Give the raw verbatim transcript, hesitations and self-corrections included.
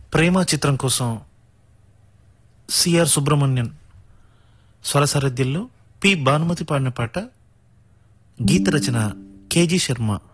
ప్రేమ చిత్రం కోసం సిఆర్ సుబ్రహ్మణ్యన్ స్వర సారథ్యంలో పి భానుమతి పాడిన పాట, గీత రచన కేజీ శర్మ.